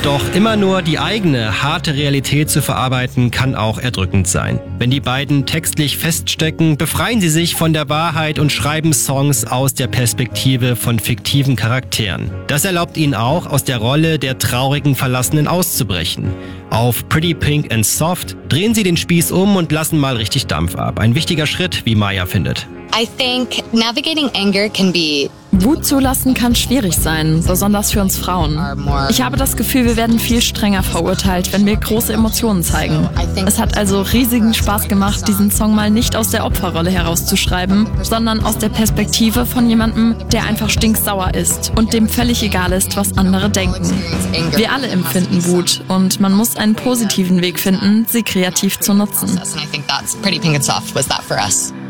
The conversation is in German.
Doch immer nur die eigene, harte Realität zu verarbeiten, kann auch erdrückend sein. Wenn die beiden textlich feststecken, befreien sie sich von der Wahrheit und schreiben Songs aus der Perspektive von fiktiven Charakteren. Das erlaubt ihnen auch, aus der Rolle der traurigen Verlassenen auszubrechen. Auf Pretty Pink and Soft drehen sie den Spieß um und lassen mal richtig Dampf ab. Ein wichtiger Schritt, wie Maya findet. I think navigating anger can be Wut zulassen kann schwierig sein, besonders für uns Frauen. Ich habe das Gefühl, wir werden viel strenger verurteilt, wenn wir große Emotionen zeigen. Es hat also riesigen Spaß gemacht, diesen Song mal nicht aus der Opferrolle herauszuschreiben, sondern aus der Perspektive von jemandem, der einfach stinksauer ist und dem völlig egal ist, was andere denken. Wir alle empfinden Wut und man muss einen positiven Weg finden, sie kreativ zu nutzen. And I think that's Pretty Pink and Soft was that for us.